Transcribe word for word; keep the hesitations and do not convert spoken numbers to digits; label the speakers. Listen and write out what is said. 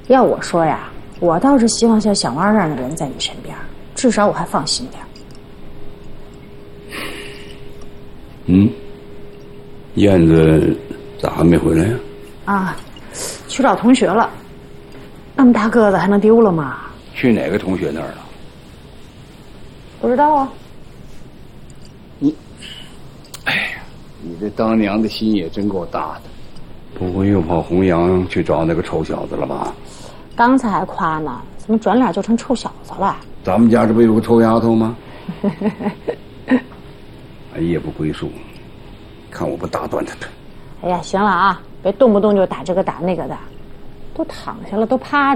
Speaker 1: 要我说呀，我倒是希望像小汪这样的人在你身边，至少我还放心点。
Speaker 2: 嗯，燕子咋还没回来呀？
Speaker 1: 啊，去找同学了。那么大个子还能丢了吗？
Speaker 2: 去哪个同学那儿了？
Speaker 1: 不知道啊。
Speaker 2: 你，哎呀，你这当娘的心也真够大的。不会又跑弘扬去找那个臭小子了吧？
Speaker 1: 刚才还夸呢，怎么转脸就成臭小子了？
Speaker 2: 咱们家这不有个臭丫头吗？还夜不归宿，看我不打断她的。
Speaker 1: 哎呀，行了啊，别动不动就打这个打那个的，都躺下了，都趴着。